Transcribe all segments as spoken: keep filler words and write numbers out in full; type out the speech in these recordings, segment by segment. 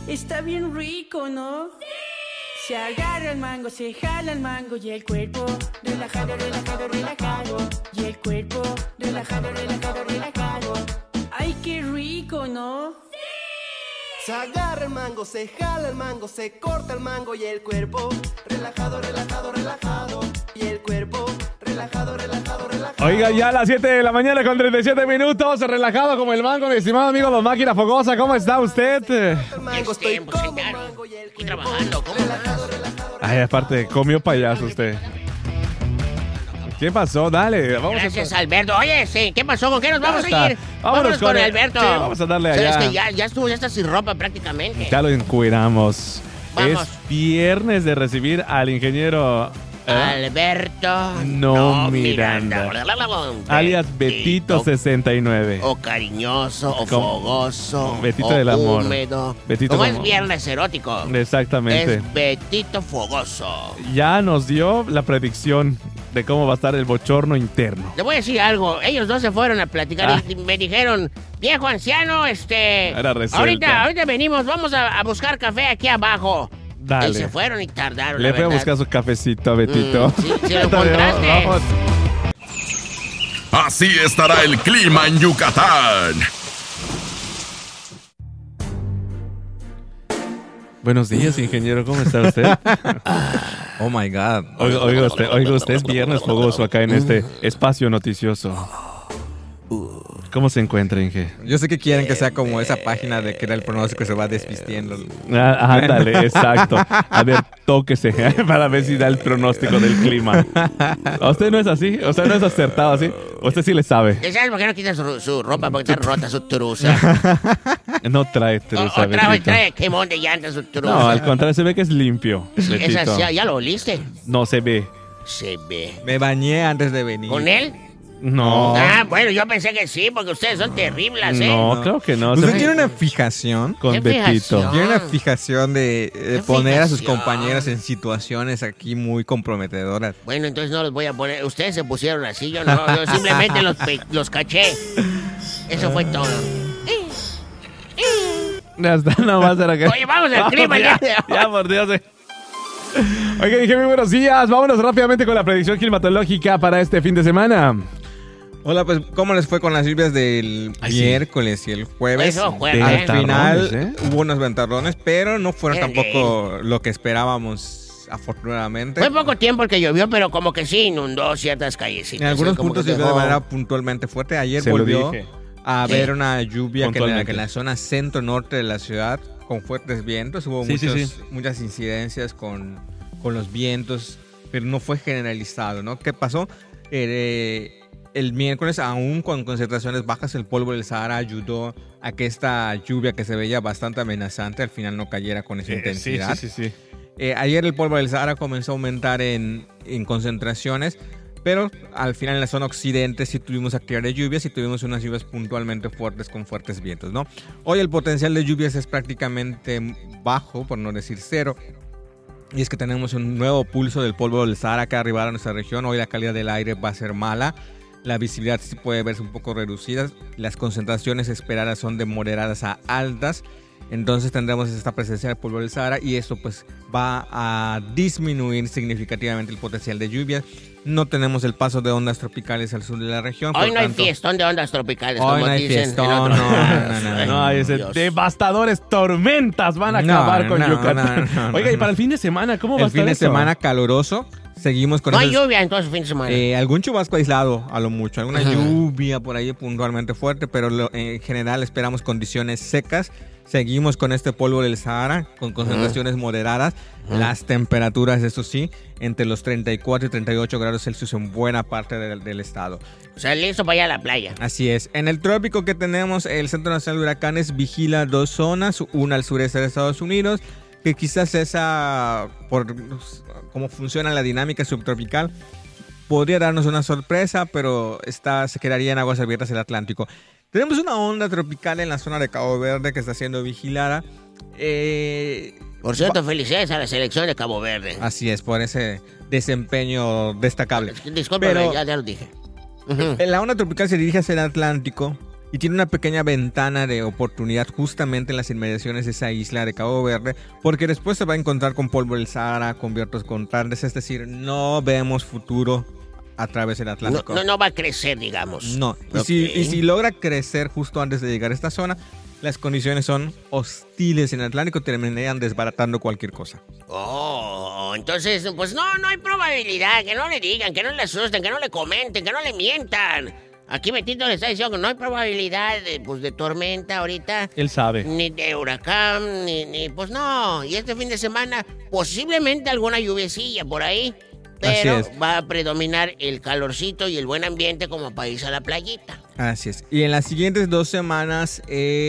Está bien rico, ¿no? ¡Sí! Se agarra el mango, se jala el mango y el cuerpo relajado, relajado, relajado. Y el cuerpo relajado, relajado, relajado. ¡Ay, qué rico!, ¿no? ¡Sí! Se agarra el mango, se jala el mango, se corta el mango y el cuerpo relajado, relajado, relajado. Y el cuerpo relajado, relajado, relajado. Oiga, ya a las siete de la mañana con treinta y siete minutos, relajado como el mango, mi estimado amigo Don Máquina Fogosa, ¿cómo está usted? Este, pues, aquí trabajando, ¿cómo más? Ay, aparte, comió payaso usted. ¿Qué pasó? Dale, vamos Gracias, a... Alberto. Oye, sí, ¿qué pasó? ¿Con qué nos vamos está. a ir? Vámonos, Vámonos con, con el... Alberto. Sí, vamos a darle allá. Sabes que ya, ya estuvo, ya está sin ropa prácticamente. Ya lo encueramos. Vamos. Es viernes de recibir al ingeniero... ¿eh? Alberto No, Miranda. Miranda. Alias Betito sesenta y nueve. O cariñoso, o ¿Cómo? fogoso. Betito o del amor. húmedo. Betito Como como- es viernes erótico. Exactamente. Es Betito Fogoso. Ya nos dio la predicción de cómo va a estar el bochorno interno. Te voy a decir algo. Ellos dos se fueron a platicar Ah. y me dijeron, viejo anciano, este... Ahora resulta. Ahorita, ahorita venimos, vamos a, a buscar café aquí abajo. Dale. Y se fueron y tardaron, Le la fue a verdad. buscar su cafecito a Betito. Mm, sí, sí lo Está bien, encontraste. vamos. Así estará el clima en Yucatán. Buenos días, ingeniero. ¿Cómo está usted? Oh my God. Oiga, oiga usted, oiga usted, es viernes fogoso acá en este espacio noticioso. ¿Cómo se encuentra, Inge? Yo sé que quieren que sea como esa página de que era el pronóstico se va desvistiendo. Ah, ándale, exacto. A ver, tóquese para ver si da el pronóstico del clima. ¿A usted no es así? ¿O sea, no es acertado así? ¿O usted sí le sabe? ¿Y sabes por qué no quita su, su ropa? Porque está rota su truza. No trae O, truza, o trae, Betito. trae quemón de llanta su truza. No, al contrario, se ve que es limpio, Esa, Betito. ya, ya lo oliste. No se ve. Se ve. Me bañé antes de venir. ¿Con él? No. Ah, bueno, yo pensé que sí, porque ustedes son terribles, ¿eh? No, creo que no. ¿Usted Se- tiene una fijación? Con ¿Qué Betito. fijación? Tiene una fijación de eh, ¿Qué poner a sus fijación? compañeras en situaciones aquí muy comprometedoras. Bueno, entonces no los voy a poner. Ustedes se pusieron así, yo no. Yo simplemente los, pe- los caché. Eso fue todo. Ya está, nada más era que... Oye, vamos al clima ya. ya. Ya, por Dios. eh. Oiga, dije muy buenos días. Vámonos rápidamente con la predicción climatológica para este fin de semana. Hola, pues, ¿cómo les fue con las lluvias del Ay, sí. miércoles y el jueves? Eso, jueves, Al ¿eh? final Ventarrones, ¿eh? hubo unos ventarrones, pero no fueron Qué tampoco lo que esperábamos, afortunadamente. Fue poco tiempo el que llovió, pero como que sí inundó ciertas callecitas. En algunos ¿eh? Como puntos que llovió de dejó- manera puntualmente fuerte. Ayer Se lo volvió dije. a Sí. haber una lluvia que en, la, Puntualmente. que en la zona centro-norte de la ciudad con fuertes vientos. Hubo Sí, sí, muchos- sí. muchas incidencias con, con los vientos, pero no fue generalizado, ¿no? ¿Qué pasó? Eh, el miércoles, aún con concentraciones bajas, el polvo del Sahara ayudó a que esta lluvia que se veía bastante amenazante al final no cayera con esa Eh, intensidad. Sí, sí, sí, sí. Eh, ayer el polvo del Sahara comenzó a aumentar en, en concentraciones, pero al final en la zona occidente sí tuvimos actividad de lluvias y tuvimos unas lluvias puntualmente fuertes con fuertes vientos, ¿no? Hoy el potencial de lluvias es prácticamente bajo, por no decir cero. Y es que tenemos un nuevo pulso del polvo del Sahara que arribará a nuestra región. Hoy la calidad del aire va a ser mala. La visibilidad sí puede verse un poco reducida. Las concentraciones esperadas son de moderadas a altas. Entonces tendremos esta presencia del polvo del Sahara y esto pues va a disminuir significativamente el potencial de lluvias. No tenemos el paso de ondas tropicales al sur de la región. Hoy por no hay tanto- fiestón de ondas tropicales, Hoy como no hay dicen en fiestón, otros no, lugares. no, no, Ay, No, ese Dios. devastadores tormentas van a No, acabar con no, Yucatán. no, no, Oiga, y no. para el fin de semana, ¿cómo va a El estar fin de eso? semana caluroso. Seguimos con No hay esos- lluvia en todo el fin de semana. Eh, algún chubasco aislado, a lo mucho. Alguna Ajá. lluvia por ahí puntualmente fuerte, pero lo- en general esperamos condiciones secas. Seguimos con este polvo del Sahara, con concentraciones moderadas. Las temperaturas, eso sí, entre los treinta y cuatro y treinta y ocho grados Celsius en buena parte del, del estado. O sea, listo para ir a la playa. Así es. En el trópico que tenemos, el Centro Nacional de Huracanes vigila dos zonas, una al sureste de Estados Unidos, que quizás esa, por cómo funciona la dinámica subtropical, podría darnos una sorpresa, pero está, se quedaría en aguas abiertas el Atlántico. Tenemos una onda tropical en la zona de Cabo Verde que está siendo vigilada. Eh, Por cierto, felicidades a la selección de Cabo Verde. así es, por ese desempeño destacable. Discúlpame, Pero- ya, ya lo dije. Ujú. La onda tropical se dirige hacia el Atlántico y tiene una pequeña ventana de oportunidad justamente en las inmediaciones de esa isla de Cabo Verde, porque después se va a encontrar con polvo del Sahara, con vientos contrarios, es decir, no vemos futuro a través del Atlántico. No, no, no va a crecer, digamos. No, y, Ok. si, y si logra crecer justo antes de llegar a esta zona, las condiciones son hostiles en el Atlántico, terminarían desbaratando cualquier cosa. Oh, entonces, pues no, no hay probabilidad, que no le digan, que no le asusten, que no le comenten, que no le mientan. Aquí Betito le está diciendo que no hay probabilidad de, pues, de tormenta ahorita. Él sabe. Ni de huracán, ni, ni, pues no. Y este fin de semana, posiblemente alguna lluviecilla por ahí. Pero Así es. va a predominar el calorcito y el buen ambiente como para irse a la playita. Así es. Y en las siguientes dos semanas,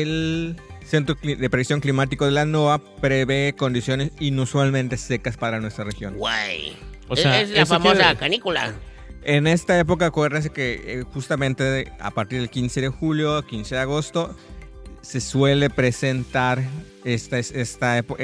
el Centro de Predicción Climático de la NOAA prevé condiciones inusualmente secas para nuestra región. Guay. O sea, es, es la eso famosa quiere- canícula. En esta época, acuérdense que eh, justamente a partir del quince de julio, quince de agosto, se suele presentar esta, esta epo-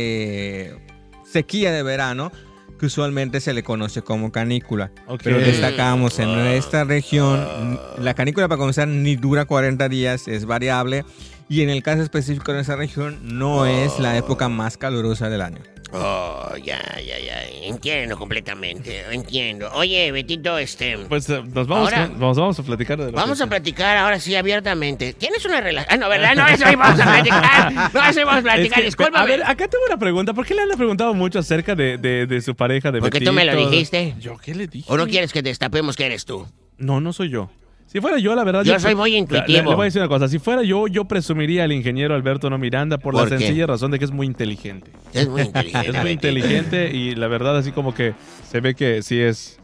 este sequía de verano, que usualmente se le conoce como canícula. Ok. Pero destacamos en nuestra región, la canícula para comenzar ni dura cuarenta días, es variable. Y en el caso específico de nuestra región, no es la época más calurosa del año. Oh, ya, ya, ya. Entiendo completamente. Entiendo. Oye, Betito, este. Pues eh, nos vamos, Ahora- con- nos vamos a platicar de lo Vamos que- a platicar ahora sí abiertamente. ¿Tienes una relación? Ah, no, ¿verdad? No, eso íbamos a platicar. No, eso íbamos a Es platicar. que, Discúlpame. a ver, acá tengo una pregunta. ¿Por qué le han preguntado mucho acerca de, de, de su pareja de Porque tú me lo Betito? dijiste. ¿Yo qué le dije? ¿O no quieres que destapemos que eres tú? No, no soy yo. Si fuera yo, la verdad... Yo soy muy intuitivo. Le, le voy a decir una cosa. Si fuera yo, yo presumiría al ingeniero Alberto No Miranda por, ¿Por la qué? sencilla razón de que es muy inteligente. Es muy inteligente. Es muy Betito. inteligente y la verdad así como que se ve que sí es...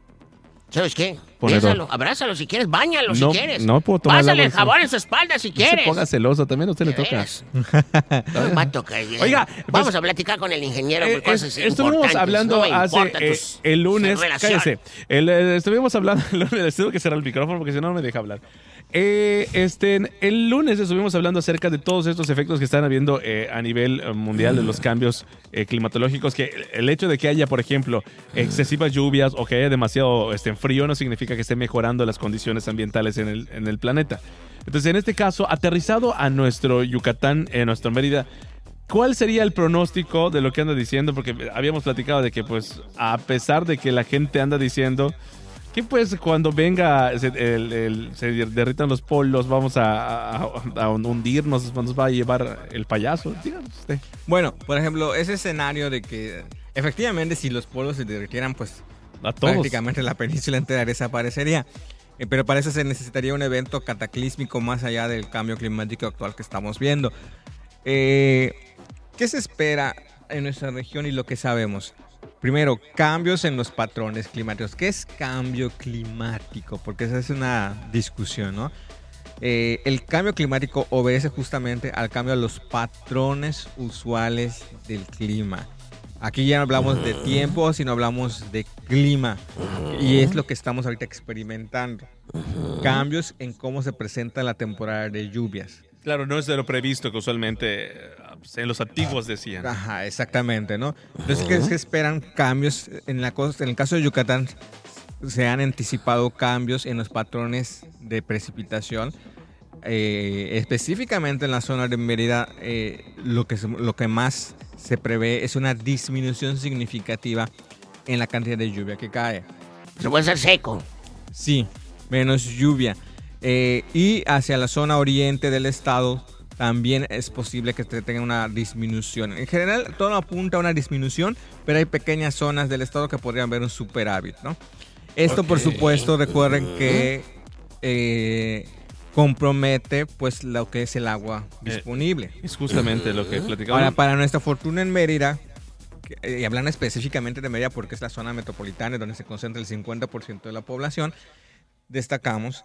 ¿Sabes qué? Ponedor. Bésalo, abrázalo si quieres, báñalo No, si quieres. no puedo tomar Pásale agua el encima. jabón en su espalda si No quieres. se ponga celoso, también a usted le De toca. veras. No, va a tocar. Oiga, vamos pues, a platicar con el ingeniero Eh, por cosas es- estuvimos importantes. hablando No me hace importa eh, tus el lunes, relaciones. cállese, el, eh, estuvimos hablando el lunes, les tengo que cerrar el micrófono porque si no no me deja hablar. Eh, este, el lunes estuvimos hablando acerca de todos estos efectos que están habiendo eh, a nivel eh, mundial de los cambios eh, climatológicos, que el hecho de que haya, por ejemplo, excesivas lluvias o que haya demasiado este, frío no significa que esté mejorando las condiciones ambientales en el, en el planeta. Entonces, en este caso, aterrizado a nuestro Yucatán, en nuestro Mérida, ¿cuál sería el pronóstico de lo que anda diciendo? Porque habíamos platicado de que, pues, a pesar de que la gente anda diciendo que, pues, cuando venga, se, el- el- se derritan los polos, vamos a, a- a hundirnos, nos va a llevar el payaso. Díganos usted. Bueno, por ejemplo, ese escenario de que efectivamente si los polos se derritieran, pues A todos. prácticamente la península entera desaparecería. Eh, pero para eso se necesitaría un evento cataclísmico más allá del cambio climático actual que estamos viendo. Eh, ¿Qué se espera en nuestra región y lo que sabemos? Primero, cambios en los patrones climáticos. ¿Qué es cambio climático? Porque esa es una discusión, ¿no? Eh, el cambio climático obedece justamente al cambio de los patrones usuales del clima. Aquí ya no hablamos de tiempo, sino hablamos de clima. Y es lo que estamos ahorita experimentando. Cambios en cómo se presenta la temporada de lluvias. Claro, no es de lo previsto que usualmente eh, en los antiguos decían. Ajá, exactamente, ¿no? Entonces, ¿qué se esperan? Cambios en la costa, en el caso de Yucatán, se han anticipado cambios en los patrones de precipitación. Eh, específicamente en la zona de Mérida, eh, lo, que se- lo que más se prevé es una disminución significativa en la cantidad de lluvia que cae. Se puede ser seco. Sí, menos lluvia. Eh, y hacia la zona oriente del estado también es posible que te tenga una disminución. En general, todo apunta a una disminución, pero hay pequeñas zonas del estado que podrían ver un superávit, ¿no? Esto, por supuesto, recuerden que eh, compromete pues lo que es el agua disponible. Es justamente lo que platicamos. Ahora, para nuestra fortuna en Mérida, que- eh, y hablando específicamente de Mérida porque es la zona metropolitana donde se concentra el cincuenta por ciento de la población, destacamos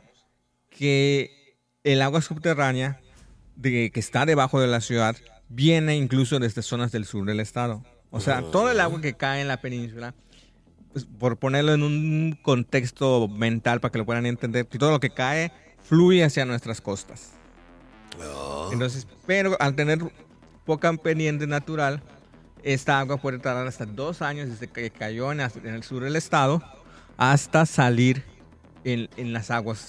que el agua subterránea de, que está debajo de la ciudad viene incluso desde zonas del sur del estado. O sea, todo el agua que cae en la península, pues, por ponerlo en un contexto mental para que lo puedan entender, todo lo que cae fluye hacia nuestras costas. Entonces, pero al tener poca pendiente natural, esta agua puede tardar hasta dos años desde que cayó en, en el sur del estado hasta salir en, en las aguas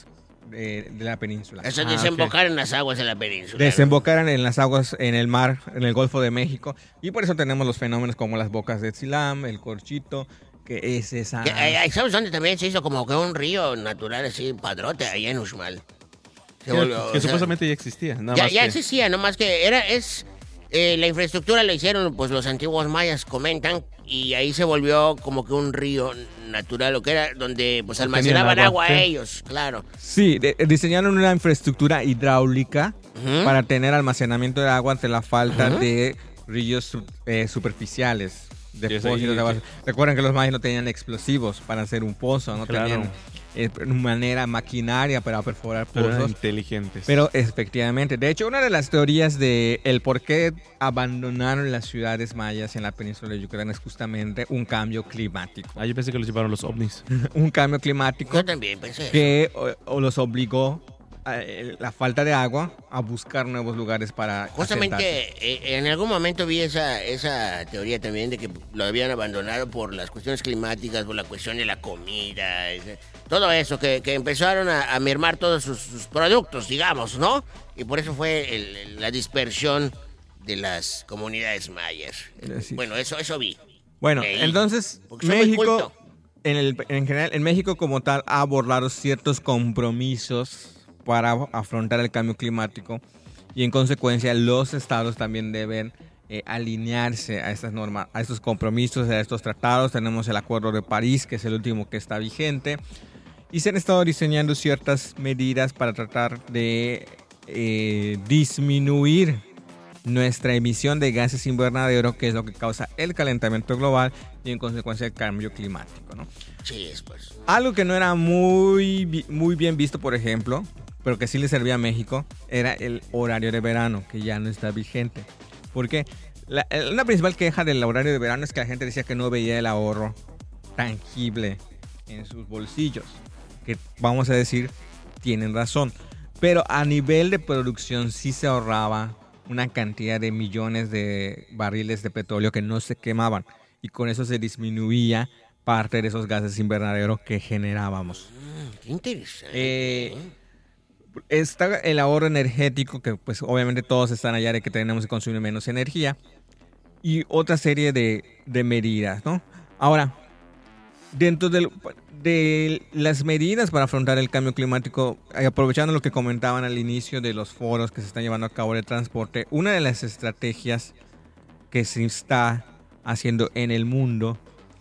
de, de la península. Eso, Ah, desembocar en las aguas de la península. ¿no? Desembocaran en las aguas, en el mar, en el Golfo de México. Y por eso tenemos los fenómenos como las bocas de Tzilam, el Corchito, que es esa... Que, eh, ¿Sabes dónde también se hizo como que un río natural así, padrote, allá en Uxmal? Se Que, volvió, que o sea, supuestamente ya existía. Nada ya, más ya que- existía, nomás que era, es... eh, la infraestructura la hicieron, pues los antiguos mayas comentan, y ahí se volvió como que un río natural, lo que era donde pues Tenían almacenaban agua, agua, sí. ellos, claro. Sí, de- diseñaron una infraestructura hidráulica Ujú. para tener almacenamiento de agua ante la falta Ujú. de ríos su- eh, superficiales. Y eso Depósitos ahí- de agua. Recuerden que los mayas no tenían explosivos para hacer un pozo, no Claro. tenían eh, manera maquinaria para perforar Pero eran pozos. inteligentes. Pero efectivamente, de hecho, una de las teorías de el por qué abandonaron las ciudades mayas en la península de Yucatán es justamente un cambio climático. Ah, yo pensé que los llevaron los ovnis. Un cambio climático Yo también pensé eso. que o, o los obligó a, eh, la falta de agua a buscar nuevos lugares para asentarse. Justamente eh, en algún momento vi esa, esa teoría también de que lo habían abandonado por las cuestiones climáticas, por la cuestión de la comida, ese- todo eso, que, que empezaron a, a mermar todos sus, sus productos, digamos, ¿no? Y por eso fue el- el- la dispersión de las comunidades mayas. Sí. Bueno, eso, eso vi. Bueno, Leí, entonces porque soy muy México, culto. en, el, en general, en México como tal ha abordado ciertos compromisos para afrontar el cambio climático y en consecuencia los estados también deben eh, alinearse a estas normas, a estos compromisos, a estos tratados. Tenemos el Acuerdo de París, que es el último que está vigente, y se han estado diseñando ciertas medidas para tratar de eh, disminuir nuestra emisión de gases invernadero, que es lo que causa el calentamiento global y en consecuencia el cambio climático, ¿no? Sí, es pues. Algo que no era muy, bi- muy bien visto, por ejemplo, pero que sí le servía a México, era el horario de verano, que ya no está vigente. Porque la, la principal queja del horario de verano es que la gente decía que no veía el ahorro tangible en sus bolsillos. Que vamos a decir, tienen razón. Pero a nivel de producción sí se ahorraba una cantidad de millones de barriles de petróleo que no se quemaban. Y con eso se disminuía parte de esos gases invernadero que generábamos. Mm, qué interesante. Eh, Está el ahorro energético, que pues obviamente todos están allá de que tenemos que consumir menos energía. Y otra serie de, de medidas, ¿no? Ahora, dentro del- de las medidas para afrontar el cambio climático, eh, aprovechando lo que comentaban al inicio de los foros que se están llevando a cabo de transporte, una de las estrategias que se está haciendo en el mundo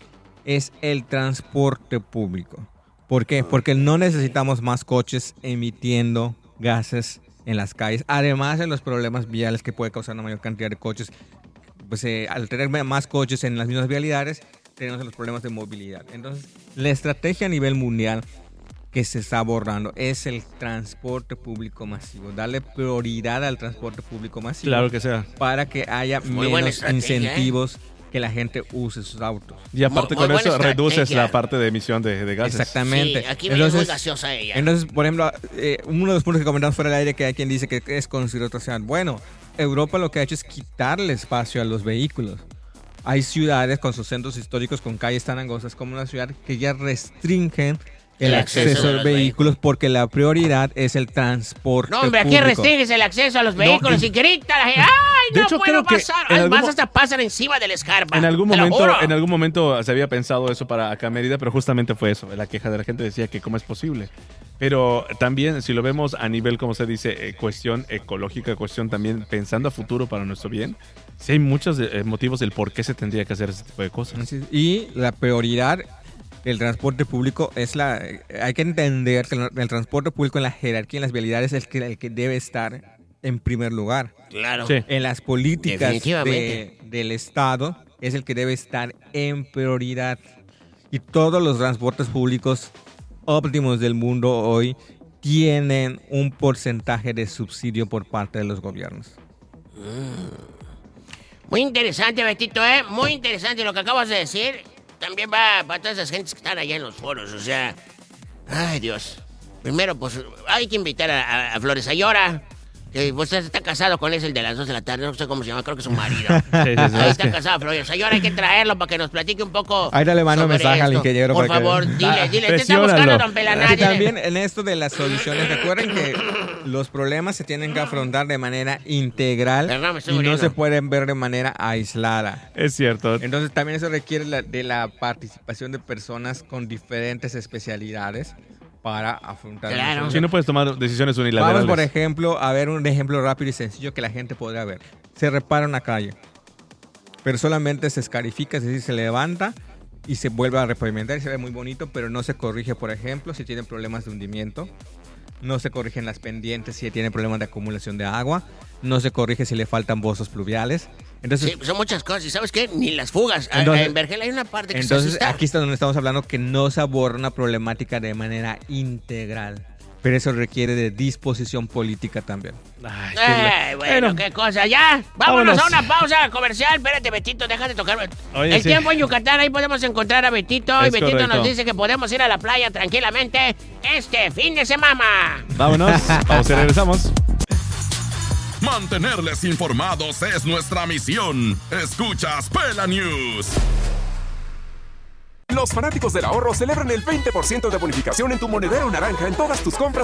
es el transporte público. ¿Por qué? Porque no necesitamos más coches emitiendo gases en las calles. Además de los problemas viales que puede causar una mayor cantidad de coches, pues eh, al tener más coches en las mismas vialidades, tenemos los problemas de movilidad. Entonces, la estrategia a nivel mundial que se está abordando es el transporte público masivo. Darle prioridad al transporte público masivo. Claro que sea. Para que haya Muy buena menos estrategia, incentivos que la gente use sus autos. Y aparte Muy- muy con eso buena reduces estrategia. la parte de emisión de, de gases. Exactamente. Sí, aquí me es muy gaseosa ella. Entonces, por ejemplo, eh, uno de los puntos que comentamos fuera del aire, que hay quien dice que es consideración. Bueno, Europa lo que ha hecho es quitarle espacio a los vehículos. Hay ciudades con sus centros históricos, con calles tan angostas como una ciudad, que ya restringen el El acceso, acceso de a los los vehículos porque la prioridad es el transporte No, hombre, aquí público. restringes el acceso a los vehículos y- y grita la gente. ¡Ay, de no hecho, puedo creo que pasar! en Además, algún mo- hasta pasan encima del escarpa. En algún te lo momento, juro. en algún momento se había pensado eso para acá Mérida, pero justamente fue eso. La queja de la gente decía que cómo es posible. Pero también, si lo vemos a nivel, como se dice, eh, cuestión ecológica, cuestión también pensando a futuro para nuestro bien, sí hay muchos eh, motivos del por qué se tendría que hacer ese tipo de cosas. Así es. Y la prioridad del transporte público es la... Hay que entender que el, el transporte público en la jerarquía, en las vialidades, es el que, el que debe estar en primer lugar. Claro. Sí. En las políticas Definitivamente. de- del Estado es el que debe estar en prioridad. Y todos los transportes públicos óptimos del mundo hoy tienen un porcentaje de subsidio por parte de los gobiernos. Muy interesante, Betito, ¿eh? Muy interesante lo que acabas de decir. También va para todas esas gentes que están allá en los foros, o sea... Ay, Dios. Primero, pues, hay que invitar a, a- a Flores Ayora. Que usted está casado con ese, el de las dos de la tarde, no sé cómo se llama, creo que es su marido. Sí, sí, sí, Ahí es está que- casado, pero señor, hay que traerlo para que nos platique un poco. Ahorita le mando un sobre mensaje al esto. ingeniero Por para que- favor, dile, Ah, dile, te está presiónalo. buscando don Pelaná, Y dile. también en esto de las soluciones, recuerden que los problemas se tienen que afrontar de manera integral Perdón, me estoy y no muriendo. se pueden ver de manera aislada. Es cierto. Entonces también eso requiere la- de la participación de personas con diferentes especialidades para afrontar. Claro. una Si solución. no puedes tomar decisiones unilaterales. Vamos, por ejemplo, a ver un ejemplo rápido y sencillo que la gente podría ver. Se repara una calle, pero solamente se escarifica, es decir, se levanta y se vuelve a repavimentar y se ve muy bonito, pero no se corrige, por ejemplo, si tienen problemas de hundimiento. No se corrigen las pendientes si tienen problemas de acumulación de agua. No se corrige si le faltan pozos pluviales. Entonces, Sí, son muchas cosas. ¿Y sabes qué? Ni las fugas. A- Entonces- en Vergel hay una parte que entonces se asusta. aquí está donde estamos hablando que no se aborda una problemática de manera integral. Pero eso requiere de disposición política también. Ay, qué Ay, la- bueno, qué cosa. Ya, vámonos, Vámonos. a una pausa comercial. Espérate, Betito, deja de tocar. Oye, El sí. tiempo en Yucatán, ahí podemos encontrar a Betito. y Es Betito correcto. nos dice que podemos ir a la playa tranquilamente este fin de semana. Vámonos, pausa y regresamos. Mantenerles informados es nuestra misión. Escuchas Pela News. Los fanáticos del ahorro celebran el veinte por ciento de bonificación en tu monedero naranja en todas tus compras